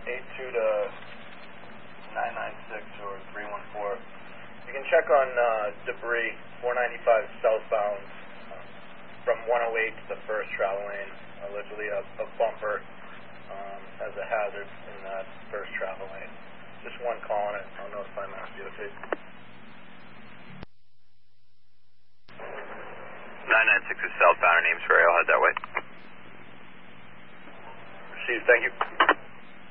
82 to 996 or 314. You can check on debris, 495 southbound from 108 to the first travel lane. Allegedly a bumper as a hazard in that first travel lane. Just one call on it. I'll notify Mass DOT. 996 is southbound. Our name's Ray. I'll head that way. Received. Thank you.